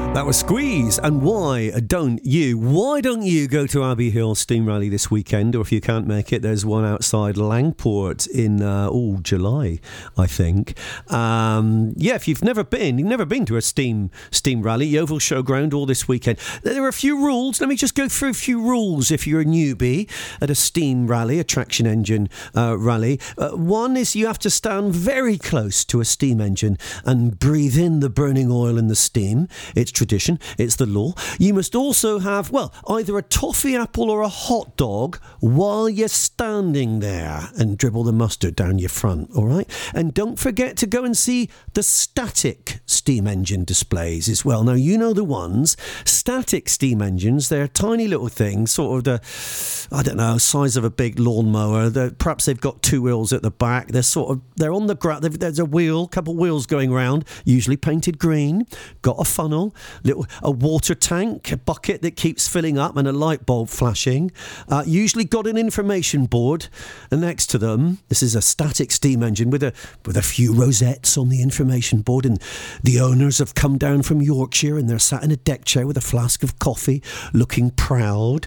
That was Squeeze, and why don't you? Why don't you go to Abbey Hill Steam Rally this weekend? Or if you can't make it, there's one outside Langport in July, I think. If you've never been to a steam rally, Yeovil Showground all this weekend. There are a few rules. Let me just go through a few rules if you're a newbie at a steam rally, a traction engine rally. One is you have to stand very close to a steam engine and breathe in the burning oil and the steam. It's tradition, it's the law. You must also have, either a toffee apple or a hot dog while you're standing there, and dribble the mustard down your front, all right? And don't forget to go and see the static steam engine displays as well. Now, you know the ones. Static steam engines, they're tiny little things, sort of size of a big lawnmower. Perhaps they've got two wheels at the back. They're on the ground. There's a couple wheels going round, usually painted green, got a funnel, a water tank, a bucket that keeps filling up, and a light bulb flashing. Usually got an information board next to them. This is a static steam engine with a few rosettes on the information board, and the owners have come down from Yorkshire and they're sat in a deck chair with a flask of coffee, looking proud.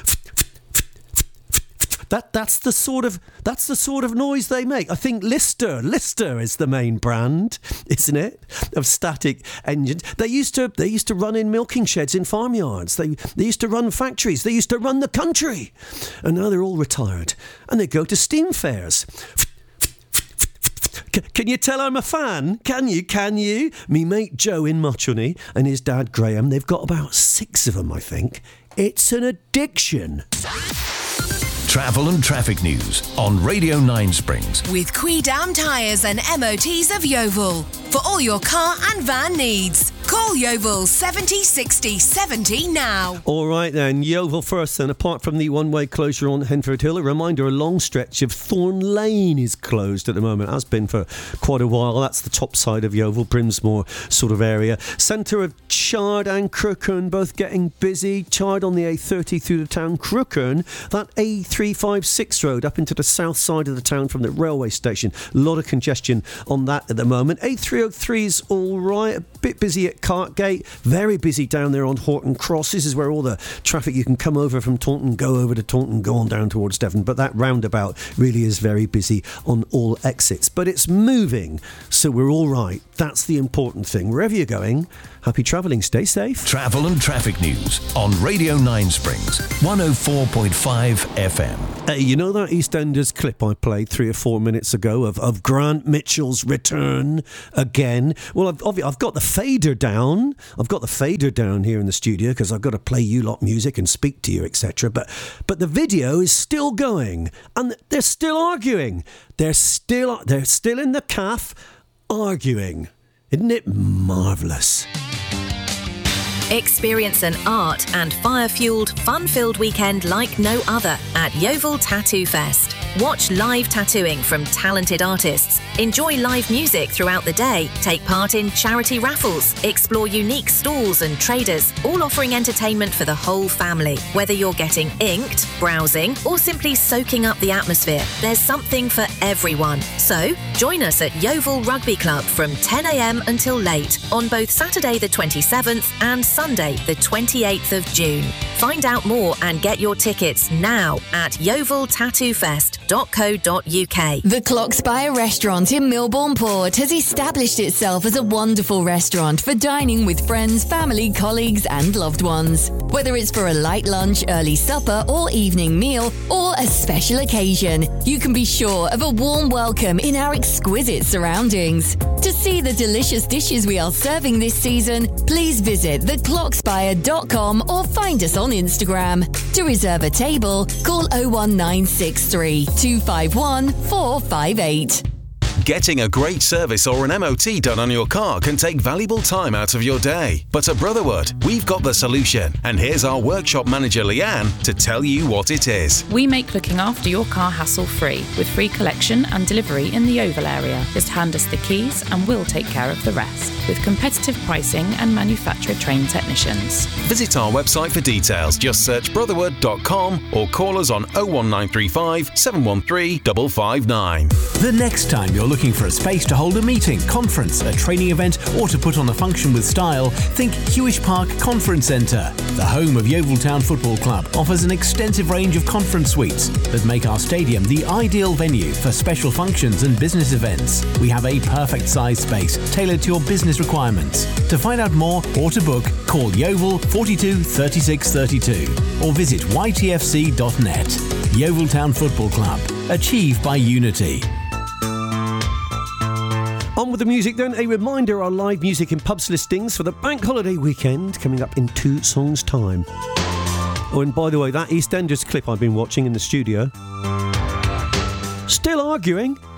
That's the sort of noise they make. I think Lister is the main brand, isn't it, of static engines. They used to run in milking sheds in farmyards. They used to run factories. They used to run the country, and now they're all retired and they go to steam fairs. Can you tell I'm a fan? Can you? Me mate Joe in Motchoney and his dad Graham, they've got about 6 of them, I think. It's an addiction. Travel and traffic news on Radio 9 Springs. With Quidam Tyres and MOTs of Yeovil. For all your car and van needs. Call Yeovil 70 60 70 now. All right then, Yeovil first then. Apart from the one-way closure on Henford Hill, a reminder, a long stretch of Thorn Lane is closed at the moment. Has been for quite a while. That's the top side of Yeovil, Brimsmore sort of area. Centre of Chard and Crookhern both getting busy. Chard on the A30 through the town. Crookhern, that A356 road up into the south side of the town from the railway station. A lot of congestion on that at the moment. A303 is all right. A bit busy at Cartgate, very busy down there on Horton Cross. This is where all the traffic, you can come over from Taunton, go over to Taunton, go on down towards Devon, but that roundabout really is very busy on all exits. But it's moving, so we're all right. That's the important thing. Wherever you're going, happy travelling, stay safe. Travel and traffic news on Radio 9 Springs, 104.5 FM. Hey, you know that EastEnders clip I played 3 or 4 minutes ago of Grant Mitchell's return again? Well, I've got the fader down. I've got the fader down here in the studio because I've got to play you lot music and speak to you, etc. But the video is still going, and they're still arguing. They're still in the CAF arguing. Isn't it marvellous? Experience an art and fire-fuelled, fun-filled weekend like no other at Yeovil Tattoo Fest. Watch live tattooing from talented artists, enjoy live music throughout the day, take part in charity raffles, explore unique stalls and traders, all offering entertainment for the whole family. Whether you're getting inked, browsing, or simply soaking up the atmosphere, there's something for everyone. So, join us at Yeovil Rugby Club from 10 a.m. until late on both Saturday the 27th and Sunday the 28th of June. Find out more and get your tickets now at yeoviltattoofest.co.uk. The Clockspire restaurant in Milbourne Port has established itself as a wonderful restaurant for dining with friends, family, colleagues and loved ones. Whether it's for a light lunch, early supper or evening meal, or a special occasion, you can be sure of a warm welcome in our exquisite surroundings. To see the delicious dishes we are serving this season, please visit theclockspire.com or find us on Instagram. To reserve a table, call 01963 251 458. Getting a great service or an MOT done on your car can take valuable time out of your day. But at Brotherwood, we've got the solution. And here's our workshop manager, Leanne, to tell you what it is. We make looking after your car hassle-free, with free collection and delivery in the Yeovil area. Just hand us the keys and we'll take care of the rest, with competitive pricing and manufacturer-trained technicians. Visit our website for details. Just search brotherwood.com or call us on 01935 713 559. The next time you're looking Looking for a space to hold a meeting, conference, a training event, or to put on a function with style? Think Hewish Park Conference Centre. The home of Yeovil Town Football Club offers an extensive range of conference suites that make our stadium the ideal venue for special functions and business events. We have a perfect size space tailored to your business requirements. To find out more or to book, call Yeovil 42 36 32 or visit ytfc.net. Yeovil Town Football Club. Achieved by unity. On with the music then. A reminder, our live music in pubs listings for the bank holiday weekend coming up in 2 songs' time. Oh, and by the way, that EastEnders clip I've been watching in the studio, still arguing.